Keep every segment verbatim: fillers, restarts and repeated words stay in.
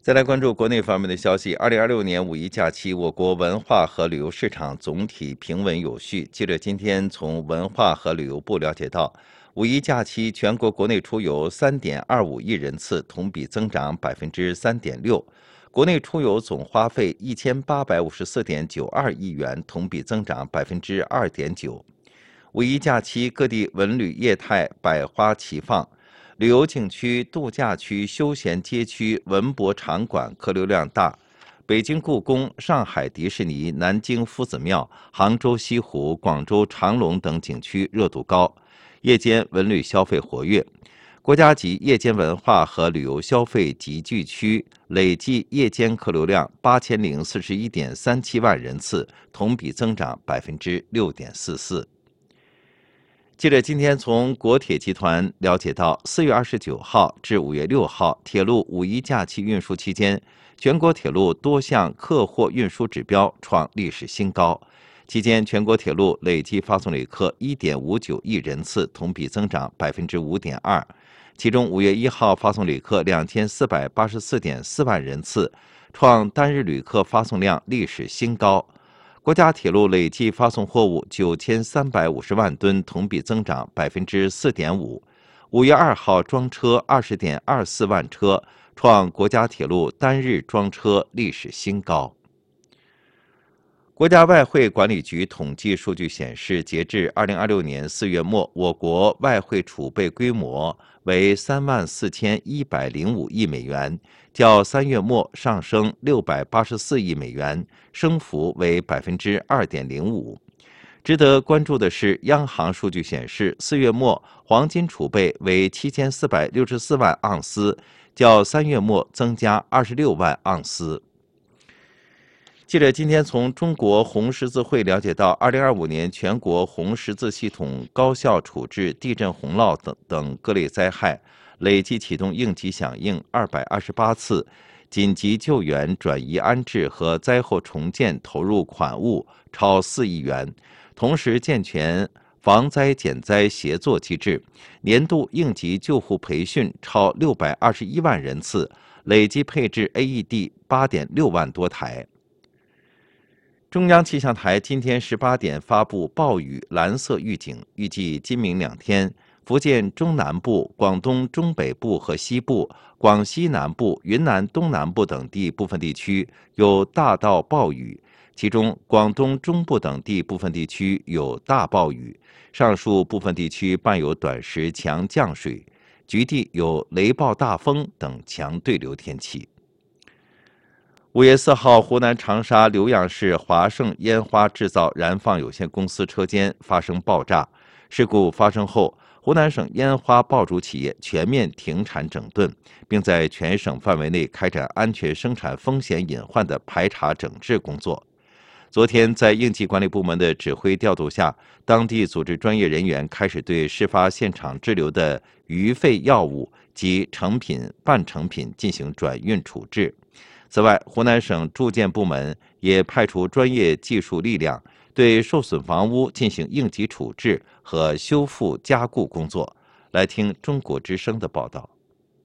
再来关注国内方面的消息。二零二六年五一假期，我国文化和旅游市场总体平稳有序。记者今天从文化和旅游部了解到，五一假期全国国内出游三点二五亿人次，同比增长百分之三点六。国内出游总花费一千八百五十四点九二亿元，同比增长百分之二点九。五一假期，各地文旅业态百花齐放。旅游景区、度假区、休闲街区、文博场馆客流量大，北京故宫、上海迪士尼、南京夫子庙、杭州西湖、广州长隆等景区热度高，夜间文旅消费活跃。国家级夜间文化和旅游消费集聚区累计夜间客流量八千零四十一点三七万人次，同比增长百分之六点四四。记者今天从国铁集团了解到，四月二十九号至五月六号铁路五一假期运输期间，全国铁路多项客货运输指标创历史新高。期间，全国铁路累计发送旅客一点五九亿人次，同比增长百分之五点二。其中，五月一号发送旅客两千四百八十四点四万人次，创单日旅客发送量历史新高。国家铁路累计发送货物九千三百五十万吨，同比增长百分之四点五。五月二号装车二十点二四万车，创国家铁路单日装车历史新高。国家外汇管理局统计数据显示，截至二零二六年四月末，我国外汇储备规模为三万四千一百零五亿美元，较三月末上升六百八十四亿美元，升幅为百分之二点零五。值得关注的是，央行数据显示，四月末黄金储备为七千四百六十四万盎司，较三月末增加二十六万盎司。记者今天从中国红十字会了解到，二零二五年全国红十字系统高效处置地震、洪涝等等各类灾害，累计启动应急响应二百二十八次，紧急救援、转移安置和灾后重建投入款物超四亿元，同时健全防灾减灾协作机制，年度应急救护培训超六百二十一万人次，累计配置 A E D 八点六万多台。中央气象台今天十八点发布暴雨蓝色预警，预计今明两天，福建中南部、广东中北部和西部、广西南部、云南东南部等地部分地区有大到暴雨，其中广东中部等地部分地区有大暴雨，上述部分地区伴有短时强降水，局地有雷暴大风等强对流天气。五月四号，湖南长沙浏阳市华盛烟花制造燃放有限公司车间发生爆炸。事故发生后，湖南省烟花爆竹企业全面停产整顿，并在全省范围内开展安全生产风险隐患的排查整治工作。昨天，在应急管理部门的指挥调度下，当地组织专业人员开始对事发现场滞留的余废药物及成品、半成品进行转运处置。此外，湖南省住建部门也派出专业技术力量，对受损房屋进行应急处置和修复加固工作。来听中国之声的报道。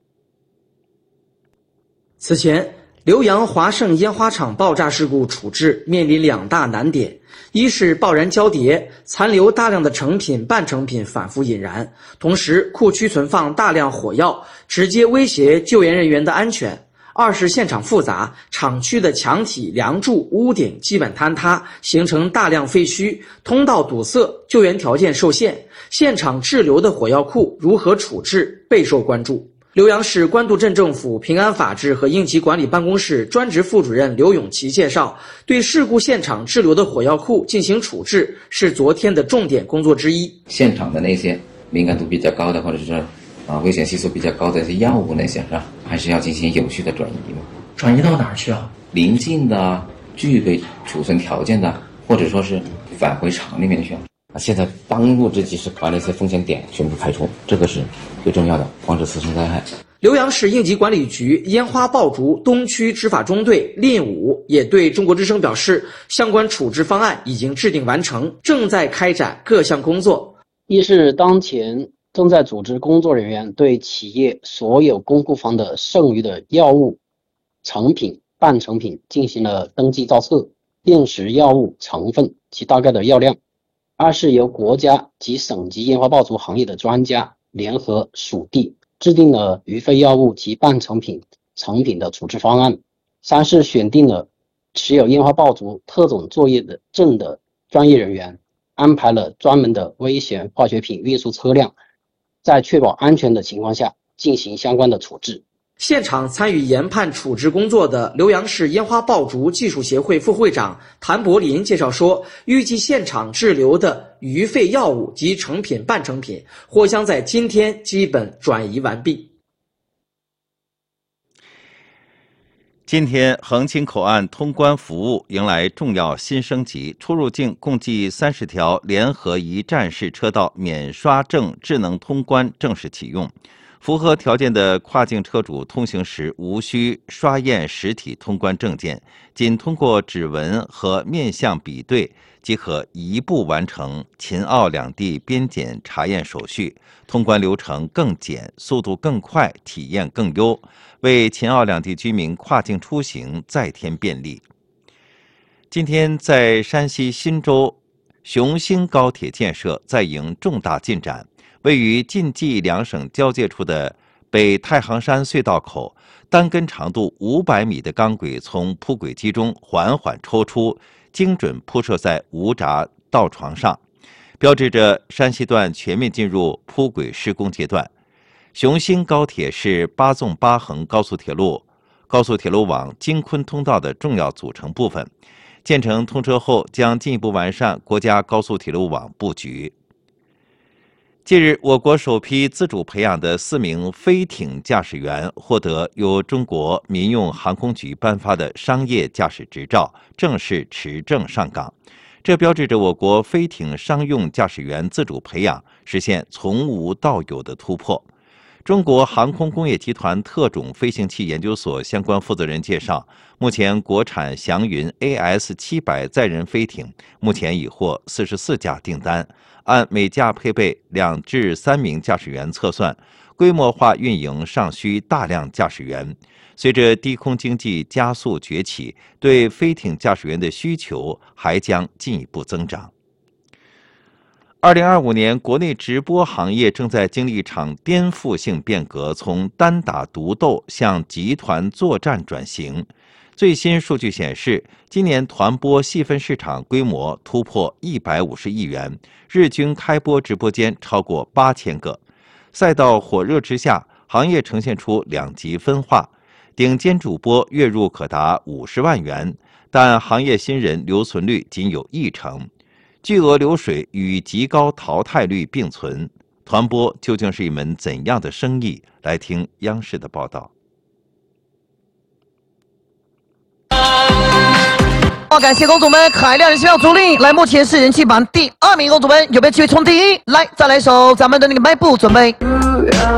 此前，浏阳华盛烟花厂爆炸事故处置面临两大难点：一是爆燃交叠，残留大量的成品、半成品反复引燃，同时库区存放大量火药，直接威胁救援人员的安全。二是现场复杂，厂区的墙体、梁柱、屋顶基本坍塌，形成大量废墟，通道堵塞，救援条件受限。现场滞留的火药库如何处置备受关注。浏阳市官渡镇政府平安法制和应急管理办公室专职副主任刘永奇介绍，对事故现场滞留的火药库进行处置是昨天的重点工作之一。 现场的那些敏感度比较高的，或者是啊，危险系数比较高的一些药物那些是吧，还是要进行有序的转移嘛？ 转移到哪儿去啊？ 邻近的、具备储存条件的，或者说是返回厂里面去啊。现在当务之急是把那些风险点全部排除，这个是最重要的，防止次生灾害。 浏阳市应急管理局烟花爆竹东区执法中队蔺武也对中国之声表示，相关处置方案已经制定完成，正在开展各项工作。 一是当前正在组织工作人员对企业所有供库房的剩余的药物成品、半成品进行了登记造册，辨识药物成分及大概的药量。二是由国家及省级烟花爆竹行业的专家联合属地制定了余废药物及半成品、成品的处置方案。三是选定了持有烟花爆竹特种作业的证的专业人员，安排了专门的危险化学品运输车辆，在确保安全的情况下进行相关的处置。 现场参与研判处置工作的浏阳市烟花爆竹技术协会副会长谭柏林介绍说，预计现场滞留的余废药物及成品、半成品或将在今天基本转移完毕。 今天，横琴口岸通关服务迎来重要新升级，出入境共计三十条联合一站式车道免刷证智能通关正式启用。符合条件的跨境车主通行时无需刷验实体通关证件，仅通过指纹和面相比对即可一步完成秦澳两地边检查验手续，通关流程更简，速度更快，体验更优，为秦澳两地居民跨境出行再添便利。今天，在山西忻州，雄兴高铁建设再迎重大进展。位于晋冀两省交界处的北太行山隧道口，单根长度五百米的钢轨从铺轨机中缓缓抽出，精准铺设在无闸道床上，标志着山西段全面进入铺轨施工阶段。雄兴高铁是八纵八横高速铁路高速铁路网京昆通道的重要组成部分，建成通车后将进一步完善国家高速铁路网布局。近日，我国首批自主培养的四名飞艇驾驶员获得由中国民用航空局颁发的商业驾驶执照，正式持证上岗。这标志着我国飞艇商用驾驶员自主培养实现从无到有的突破。中国航空工业集团特种飞行器研究所相关负责人介绍，目前国产祥云 A S 七百 载人飞艇目前已获四十四架订单，按每架配备两至三名驾驶员测算，规模化运营尚需大量驾驶员。随着低空经济加速崛起，对飞艇驾驶员的需求还将进一步增长。二零二五年，国内直播行业正在经历一场颠覆性变革，从单打独斗向集团作战转型。最新数据显示，今年团播细分市场规模突破一百五十亿元，日均开播直播间超过八千个。赛道火热之下，行业呈现出两极分化，顶尖主播月入可达五十万元，但行业新人留存率仅有一成。巨额流水与极高淘汰率并存，团播究竟是一门怎样的生意？来听央视的报道。 感谢公主们海量人气票助力，来，目前是人气榜第二名，公主们有没有机会冲第一？来，再来一首咱们的那个迈步，准备。